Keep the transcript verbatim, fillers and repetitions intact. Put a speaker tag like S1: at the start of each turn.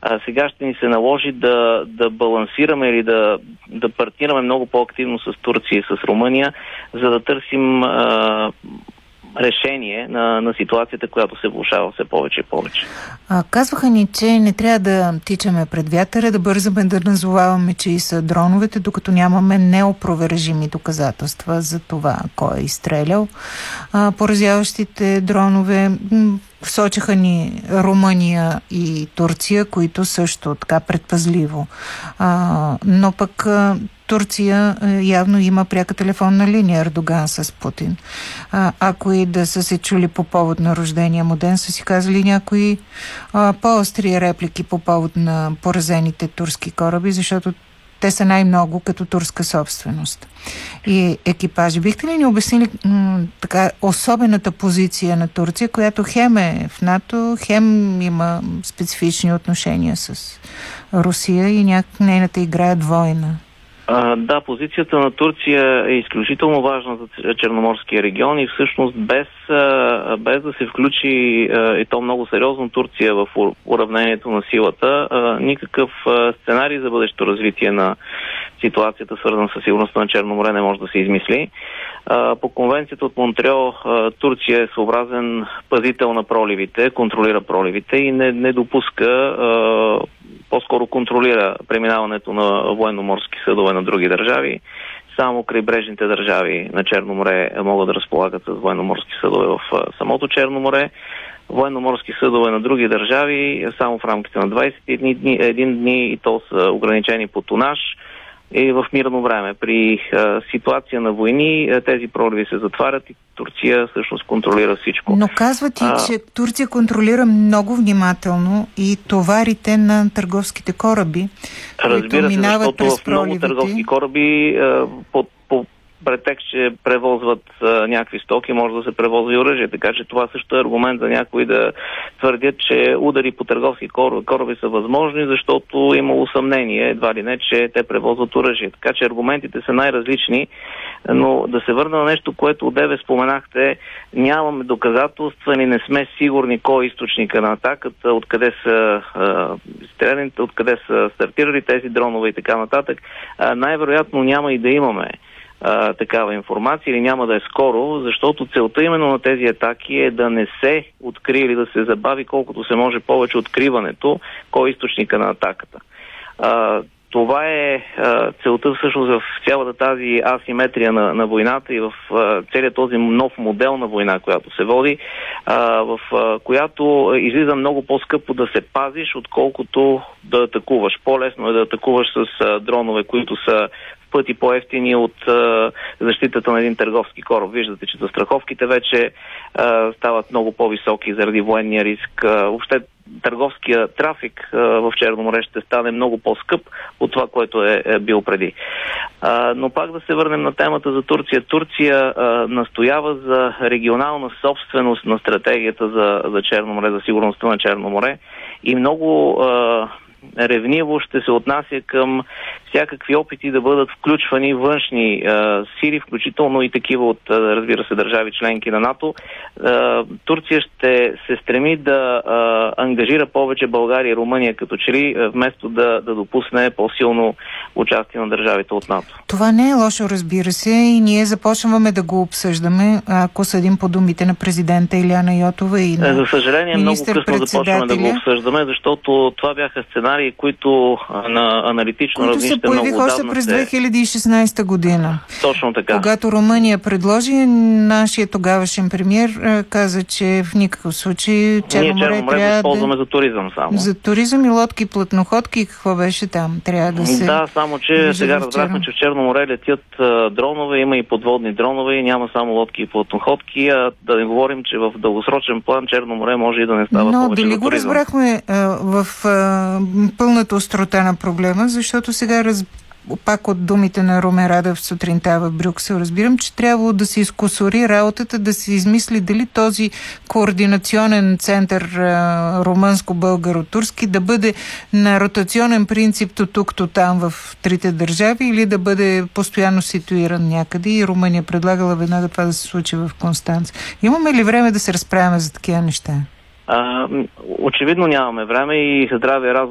S1: А, сега ще ни се наложи да, да балансираме или да, да партнираме много по-активно с Турция и с Румъния, за да търсим а, решение на, на ситуацията, която се влошава все повече и повече.
S2: А, казваха ни, че не трябва да тичаме пред вятъра, да бързаме да назоваваме, че и са дроновете, докато нямаме неопровержими доказателства за това кой е изстрелял. А, поразяващите дронове сочиха ни Румъния и Турция, които също така предпазливо. А, но пък а, Турция а, явно има пряка телефонна линия Ердоган с Путин. А, ако и да са се чули по повод на рождения му ден, са си казали някои а, по-остри реплики по повод на поразените турски кораби, защото те са най-много като турска собственост и екипажи. Бихте ли ни обяснили м- така особената позиция на Турция, която хем е в НАТО, хем има специфични отношения с Русия и няк нейната игра е двойна?
S1: А, да, позицията на Турция е изключително важна за Черноморския регион и всъщност без, а, без да се включи а, и то много сериозно Турция в уравнението на силата, а, никакъв а, сценарий за бъдещето развитие на ситуацията, свързана с сигурността на Черно море, не може да се измисли. А, по конвенцията от Монтреал а, Турция е съобразен пазител на проливите, контролира проливите и не, не допуска, а, по-скоро контролира преминаването на военноморски съдове на други държави. Само крайбрежните държави на Черно море могат да разполагат с военноморски съдове в а, самото Черно море. Военноморски съдове на други държави само в рамките на двайсет един дни и то са ограничени по тонаж и в мирно време. При а, ситуация на войни а, тези проливи се затварят и Турция всъщност контролира всичко.
S2: Но казвате, а... че Турция контролира много внимателно и товарите на търговските кораби,
S1: разбира се,
S2: минават през
S1: в много търговски кораби а, по, по претекст, че превозват а, някакви стоки, може да се превозва и оръжие. Така че това също е аргумент за някои да твърдят, че удари по търговски кораби, кораби са възможни, защото имало съмнение, едва ли не, че те превозват оръжие. Така че аргументите са най-различни, но да се върна на нещо, което одеве споменахте, нямаме доказателства, ни не сме сигурни кой е източника на атаката, откъде са стреляните, откъде са стартирали тези дронове и така нататък. А, най-вероятно няма и да имаме А, такава информация или няма да е скоро, защото целта именно на тези атаки е да не се открие или да се забави колкото се може повече откриването, кой е източника на атаката. А, това е а, целта всъщност в цялата тази асиметрия на, на войната и в а, целият този нов модел на война, която се води, а, в а, която излиза много по-скъпо да се пазиш, отколкото да атакуваш. По-лесно е да атакуваш с а, дронове, които са пъти по-евтини от а, защитата на един търговски кораб. Виждате, че застраховките вече а, стават много по-високи заради военния риск. А, въобще търговския трафик а, в Черно море ще стане много по-скъп от това, което е, е бил преди. А, но пак да се върнем на темата за Турция. Турция а, настоява за регионална собственост на стратегията за, за Черно море, за сигурността на Черно море и много а, ревниво ще се отнася към всякакви опити да бъдат включвани външни а, сили, включително и такива от, а, разбира се, държави членки на НАТО. А, Турция ще се стреми да а, ангажира повече България и Румъния като че ли, вместо да, да допусне по-силно участие на държавите от НАТО.
S2: Това не е лошо, разбира се, и ние започваме да го обсъждаме, ако съдим по думите на президента Илияна Йотова и на
S1: За съжаление, много късно започваме да го обсъждаме, защото това бяха сценарии, които на аналитично равнище много
S2: появих още през две хиляди и шестнадесета година.
S1: Точно така.
S2: Когато Румъния предложи, нашия тогавашен премиер каза, че в никакъв случай Черно море трябва да
S1: използваме за туризъм само.
S2: За туризъм и лодки, плътноходки и какво беше там. Трябва да се...
S1: Да, само че сега разбрахме, че в Черно море летят а, дронове, има и подводни дронове и няма само лодки и плътноходки, а да не говорим, че в дългосрочен план Черно море може и да не става
S2: Но
S1: повече
S2: дали
S1: за
S2: го
S1: туризъм.
S2: разбрахме а, в а, пълната острота на проблема, защото сега раз... пак от думите на Румен Радев сутринта в Брюксел разбирам, че трябвало да се изкусори работата, да се измисли дали този координационен център а, румънско-българо-турски да бъде на ротационен принцип то тук, то там в трите държави или да бъде постоянно ситуиран някъде и Румъния предлагала веднага това да се случи в Констанц. Имаме ли време да се разправяме за такива неща?
S1: А, очевидно нямаме време и здравия разум